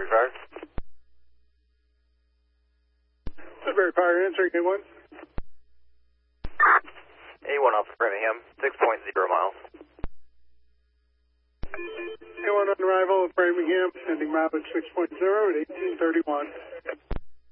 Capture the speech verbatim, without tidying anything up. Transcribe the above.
Sudbury Fire. Sudbury Fire, answering A one. A one off Framingham, six point zero miles. A one on arrival at Framingham, sending mileage six point zero at eighteen thirty-one.